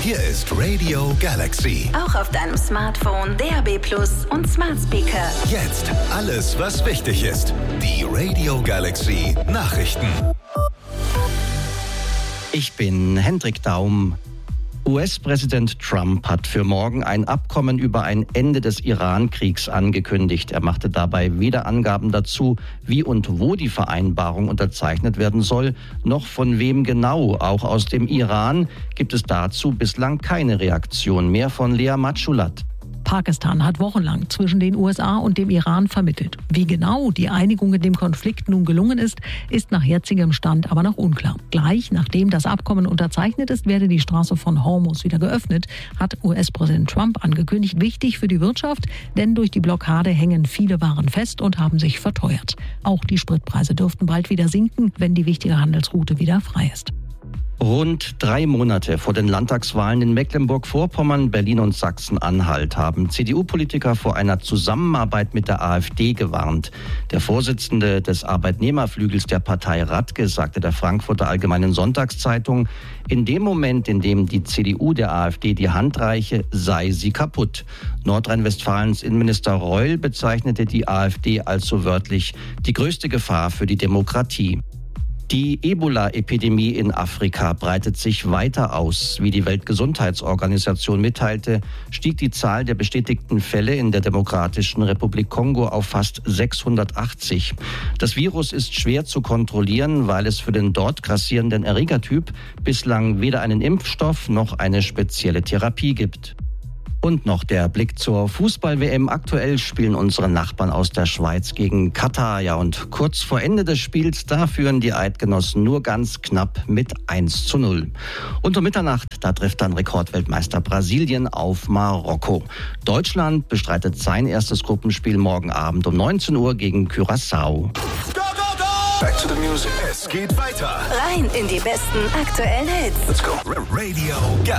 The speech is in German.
Hier ist Radio Galaxy. Auch auf deinem Smartphone, DAB+ und Smart Speaker. Jetzt alles, was wichtig ist. Die Radio Galaxy Nachrichten. Ich bin Hendrik Daum. US-Präsident Trump hat für morgen ein Abkommen über ein Ende des Iran-Kriegs angekündigt. Er machte dabei weder Angaben dazu, wie und wo die Vereinbarung unterzeichnet werden soll, noch von wem genau. Auch aus dem Iran gibt es dazu bislang keine Reaktion mehr. Von Lea Matschulat. Pakistan hat wochenlang zwischen den USA und dem Iran vermittelt. Wie genau die Einigung in dem Konflikt nun gelungen ist, ist nach jetzigem Stand aber noch unklar. Gleich nachdem das Abkommen unterzeichnet ist, werde die Straße von Hormuz wieder geöffnet, hat US-Präsident Trump angekündigt. Wichtig für die Wirtschaft, denn durch die Blockade hängen viele Waren fest und haben sich verteuert. Auch die Spritpreise dürften bald wieder sinken, wenn die wichtige Handelsroute wieder frei ist. Rund 3 Monate vor den Landtagswahlen in Mecklenburg-Vorpommern, Berlin und Sachsen-Anhalt haben CDU-Politiker vor einer Zusammenarbeit mit der AfD gewarnt. Der Vorsitzende des Arbeitnehmerflügels der Partei Radke sagte der Frankfurter Allgemeinen Sonntagszeitung, in dem Moment, in dem die CDU der AfD die Hand reiche, sei sie kaputt. Nordrhein-Westfalens Innenminister Reul bezeichnete die AfD als so wörtlich die größte Gefahr für die Demokratie. Die Ebola-Epidemie in Afrika breitet sich weiter aus. Wie die Weltgesundheitsorganisation mitteilte, stieg die Zahl der bestätigten Fälle in der Demokratischen Republik Kongo auf fast 680. Das Virus ist schwer zu kontrollieren, weil es für den dort grassierenden Erregertyp bislang weder einen Impfstoff noch eine spezielle Therapie gibt. Und noch der Blick zur Fußball-WM. Aktuell spielen unsere Nachbarn aus der Schweiz gegen Katar. Ja, und kurz vor Ende des Spiels, da führen die Eidgenossen nur ganz knapp mit 1:0. Und um Mitternacht, da trifft dann Rekordweltmeister Brasilien auf Marokko. Deutschland bestreitet sein erstes Gruppenspiel morgen Abend um 19 Uhr gegen Curaçao. Back to the music. Es geht weiter. Rein in die besten aktuellen Hits. Let's go. Radio Galaxy.